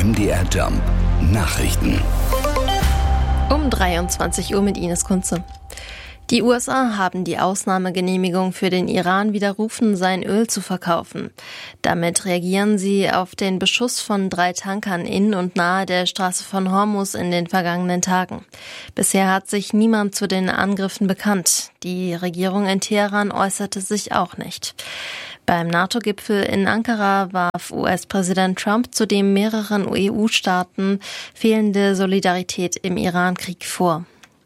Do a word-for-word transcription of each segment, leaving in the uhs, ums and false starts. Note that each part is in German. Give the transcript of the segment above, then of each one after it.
M D R Jump Nachrichten. Um dreiundzwanzig Uhr mit Ines Kunze. Die U S A haben die Ausnahmegenehmigung für den Iran widerrufen, sein Öl zu verkaufen. Damit reagieren sie auf den Beschuss von drei Tankern in und nahe der Straße von Hormuz in den vergangenen Tagen. Bisher hat sich niemand zu den Angriffen bekannt. Die Regierung in Teheran äußerte sich auch nicht. Beim NATO-Gipfel in Ankara warf U S-Präsident Trump zudem mehreren E U-Staaten fehlende Solidarität im Iran-Krieg vor.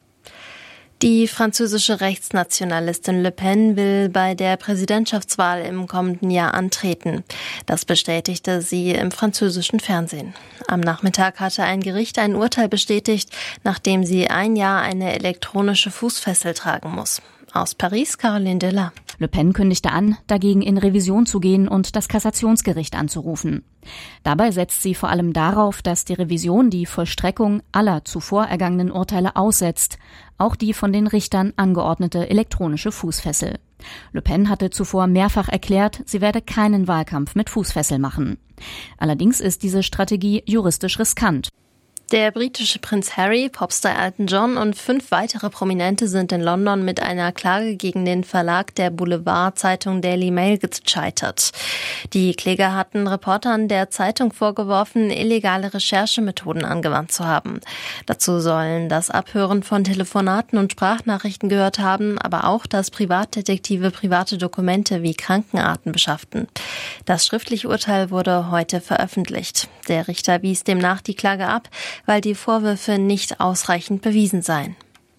Die französische Rechtsnationalistin Le Pen will bei der Präsidentschaftswahl im kommenden Jahr antreten. Das bestätigte sie im französischen Fernsehen. Am Nachmittag hatte ein Gericht ein Urteil bestätigt, nachdem sie ein Jahr eine elektronische Fußfessel tragen muss. Aus Paris, Caroline Della. Le Pen kündigte an, dagegen in Revision zu gehen und das Kassationsgericht anzurufen. Dabei setzt sie vor allem darauf, dass die Revision die Vollstreckung aller zuvor ergangenen Urteile aussetzt, auch die von den Richtern angeordnete elektronische Fußfessel. Le Pen hatte zuvor mehrfach erklärt, sie werde keinen Wahlkampf mit Fußfessel machen. Allerdings ist diese Strategie juristisch riskant. Der britische Prinz Harry, Popstar Elton John und fünf weitere Prominente sind in London mit einer Klage gegen den Verlag der Boulevardzeitung Daily Mail gescheitert. Die Kläger hatten Reportern der Zeitung vorgeworfen, illegale Recherchemethoden angewandt zu haben. Dazu sollen das Abhören von Telefonaten und Sprachnachrichten gehört haben, aber auch, dass Privatdetektive private Dokumente wie Krankenakten beschafften. Das schriftliche Urteil wurde heute veröffentlicht. Der Richter wies demnach die Klage ab, weil die Vorwürfe nicht ausreichend bewiesen seien.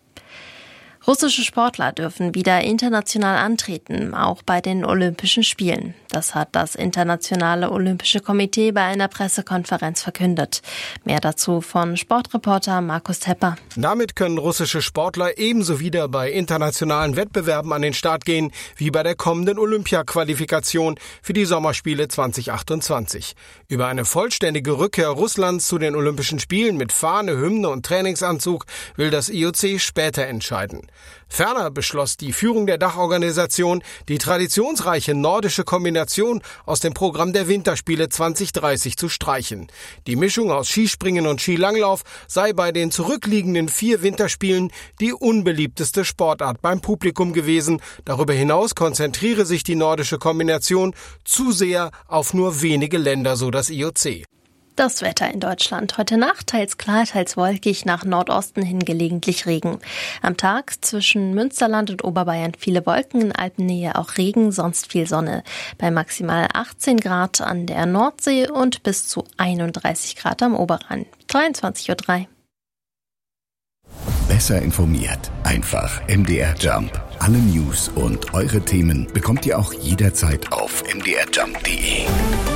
Russische Sportler dürfen wieder international antreten, auch bei den Olympischen Spielen. Das hat das Internationale Olympische Komitee bei einer Pressekonferenz verkündet. Mehr dazu von Sportreporter Markus Tepper. Damit können russische Sportler ebenso wieder bei internationalen Wettbewerben an den Start gehen, wie bei der kommenden Olympia-Qualifikation für die Sommerspiele zwanzig achtundzwanzig. Über eine vollständige Rückkehr Russlands zu den Olympischen Spielen mit Fahne, Hymne und Trainingsanzug will das I O C später entscheiden. Ferner beschloss die Führung der Dachorganisation, die traditionsreiche nordische Kombination aus dem Programm der Winterspiele zwanzig dreißig zu streichen. Die Mischung aus Skispringen und Skilanglauf sei bei den zurückliegenden vier Winterspielen die unbeliebteste Sportart beim Publikum gewesen. Darüber hinaus konzentriere sich die nordische Kombination zu sehr auf nur wenige Länder, so das I O C. Das Wetter in Deutschland. Heute Nacht teils klar, teils wolkig, nach Nordosten hin gelegentlich Regen. Am Tag zwischen Münsterland und Oberbayern viele Wolken, in Alpennähe auch Regen, sonst viel Sonne. Bei maximal achtzehn Grad an der Nordsee und bis zu einunddreißig Grad am Oberrhein. dreiundzwanzig Uhr drei. Besser informiert. Einfach M D R Jump. Alle News und eure Themen bekommt ihr auch jederzeit auf m d r jump punkt d e.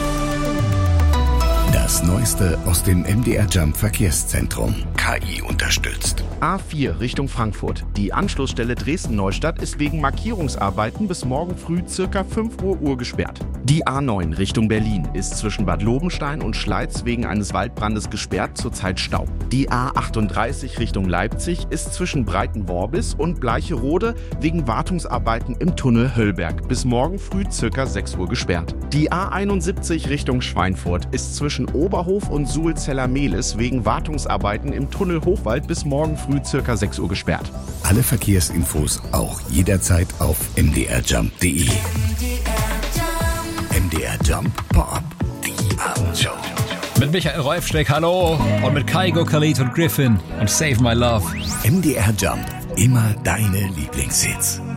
Das Neueste aus dem M D R Jump Verkehrszentrum. K I unterstützt. A vier Richtung Frankfurt. Die Anschlussstelle Dresden-Neustadt ist wegen Markierungsarbeiten bis morgen früh circa fünf Uhr gesperrt. Die A neun Richtung Berlin ist zwischen Bad Lobenstein und Schleiz wegen eines Waldbrandes gesperrt, zurzeit Stau. Die A achtunddreißig Richtung Leipzig ist zwischen Breitenworbis und Bleicherode wegen Wartungsarbeiten im Tunnel Höllberg bis morgen früh circa sechs Uhr gesperrt. Die A einundsiebzig Richtung Schweinfurt ist zwischen Oberhof und Suhlzeller-Mehlis wegen Wartungsarbeiten im Tunnel Hochwald bis morgen früh circa sechs Uhr gesperrt. Alle Verkehrsinfos auch jederzeit auf m d r jump punkt d e. M D R Jump Pop, die Abendshow. Mit Michael Rolfsteck, hallo, und mit Kaigo, Khalid und Griffin und Save My Love. M D R Jump, immer deine Lieblingshits.